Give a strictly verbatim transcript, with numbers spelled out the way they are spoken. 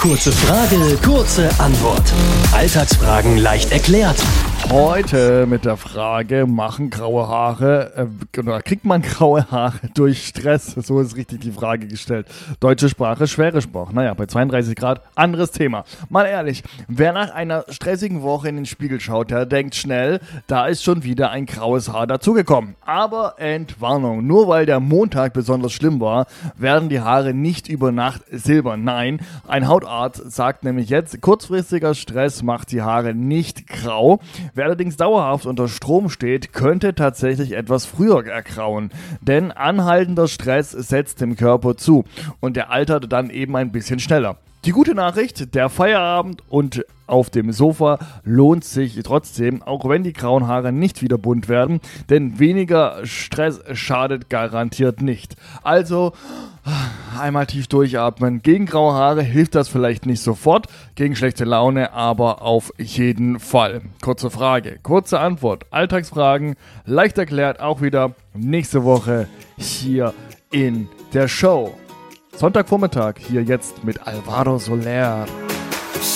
Kurze Frage, kurze Antwort. Alltagsfragen leicht erklärt. Heute mit der Frage, machen graue Haare, äh, oder kriegt man graue Haare durch Stress? So ist richtig die Frage gestellt. Deutsche Sprache, schwere Sprache. Naja, bei zweiunddreißig Grad, anderes Thema. Mal ehrlich, wer nach einer stressigen Woche in den Spiegel schaut, der denkt schnell, da ist schon wieder ein graues Haar dazugekommen. Aber Entwarnung, nur weil der Montag besonders schlimm war, werden die Haare nicht über Nacht silbern. Nein, ein Hautarzt sagt nämlich jetzt, kurzfristiger Stress macht die Haare nicht grau. Wer allerdings dauerhaft unter Strom steht, könnte tatsächlich etwas früher ergrauen. Denn anhaltender Stress setzt dem Körper zu und der altert dann eben ein bisschen schneller. Die gute Nachricht, der Feierabend und auf dem Sofa lohnt sich trotzdem, auch wenn die grauen Haare nicht wieder bunt werden, denn weniger Stress schadet garantiert nicht. Also einmal tief durchatmen. Gegen graue Haare hilft das vielleicht nicht sofort, gegen schlechte Laune aber auf jeden Fall. Kurze Frage, kurze Antwort, Alltagsfragen, leicht erklärt, auch wieder nächste Woche hier in der Show. Sonntagvormittag hier jetzt mit Alvaro Soler.